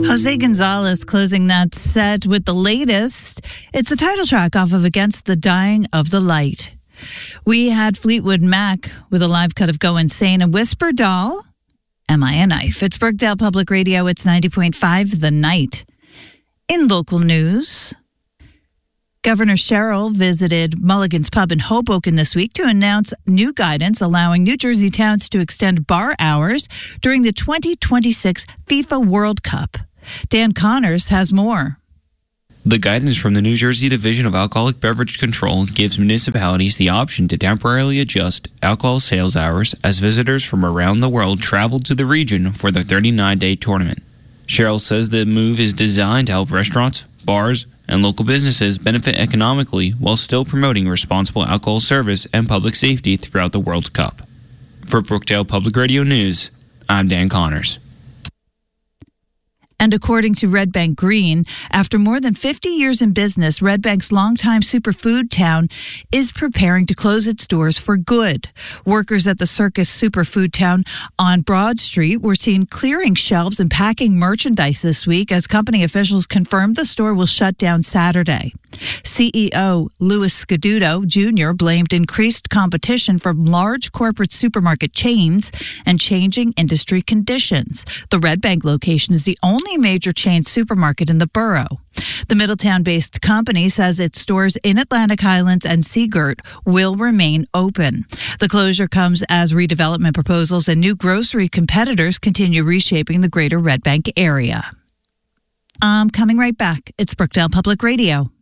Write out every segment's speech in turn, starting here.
Jose Gonzalez closing that set with the latest. It's the title track off of Against the Dying of the Light. We had Fleetwood Mac with a live cut of Go Insane and Whisper Doll, Am I a Knife? It's Brookdale Public Radio. It's 90.5 The Night. In local news, Governor Sherrill visited Mulligan's Pub in Hoboken this week to announce new guidance allowing New Jersey towns to extend bar hours during the 2026 FIFA World Cup. Dan Connors has more. The guidance from the New Jersey Division of Alcoholic Beverage Control gives municipalities the option to temporarily adjust alcohol sales hours as visitors from around the world travel to the region for the 39-day tournament. Sherrill says the move is designed to help restaurants, bars, and local businesses benefit economically while still promoting responsible alcohol service and public safety throughout the World Cup. For Brookdale Public Radio News, I'm Dan Connors. And according to Red Bank Green, after more than 50 years in business, Red Bank's longtime superfood town is preparing to close its doors for good. Workers at the Circus Superfood Town on Broad Street were seen clearing shelves and packing merchandise this week as company officials confirmed the store will shut down Saturday. CEO Louis Scaduto Jr. blamed increased competition from large corporate supermarket chains and changing industry conditions. The Red Bank location is the only major chain supermarket in the borough. The Middletown-based company says its stores in Atlantic Highlands and Seagirt will remain open. The closure comes as redevelopment proposals and new grocery competitors continue reshaping the greater Red Bank area. Coming right back. It's Brookdale Public Radio.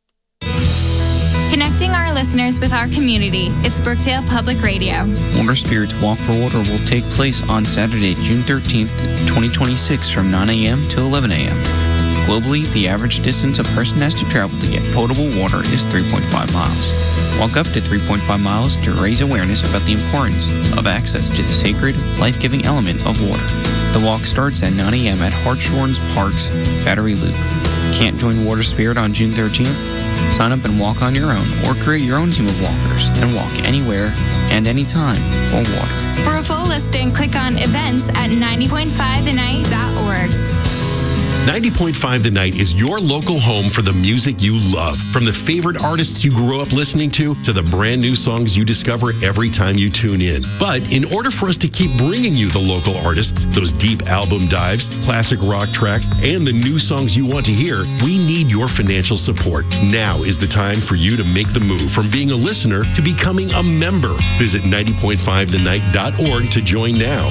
Connecting our listeners with our community. It's Brookdale Public Radio. Water Spirits Walk for Water will take place on Saturday, June 13th, 2026 from 9 a.m. to 11 a.m. Globally, the average distance a person has to travel to get potable water is 3.5 miles. Walk up to 3.5 miles to raise awareness about the importance of access to the sacred, life-giving element of water. The walk starts at 9 a.m. at Hartshorns Park's Battery Loop. Can't join Water Spirit on June 13th? Sign up and walk on your own or create your own team of walkers and walk anywhere and anytime for water. For a full listing, click on events at 90.5thenight.org. 90.5 The Night is your local home for the music you love. From the favorite artists you grew up listening to the brand new songs you discover every time you tune in. But in order for us to keep bringing you the local artists, those deep album dives, classic rock tracks, and the new songs you want to hear, we need your financial support. Now is the time for you to make the move from being a listener to becoming a member. Visit 90.5thenight.org to join now.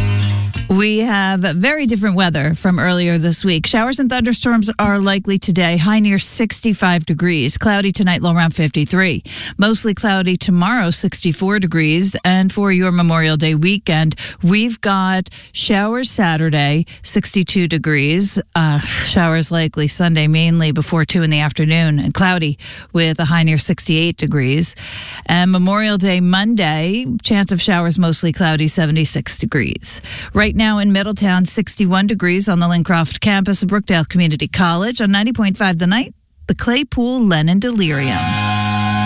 We have very different weather from earlier this week. Showers and thunderstorms are likely today, high near 65 degrees. Cloudy tonight, low around 53. Mostly cloudy tomorrow, 64 degrees. And for your Memorial Day weekend, we've got showers Saturday, 62 degrees. Showers likely Sunday, mainly before 2 in the afternoon. And cloudy with a high near 68 degrees. And Memorial Day Monday, chance of showers mostly cloudy, 76 degrees. Right now in Middletown, 61 degrees on the Lincroft campus of Brookdale Community College. On 90.5 The Night, the Claypool Lennon Delirium.